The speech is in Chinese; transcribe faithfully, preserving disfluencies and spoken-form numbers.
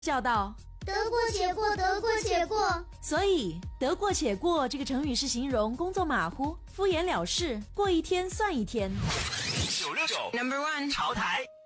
叫道： 得过且过，得过且过。 所以得过且过这个成语是形容工作马虎、敷衍了事，过一天算一天。 九六九 Number One 潮台。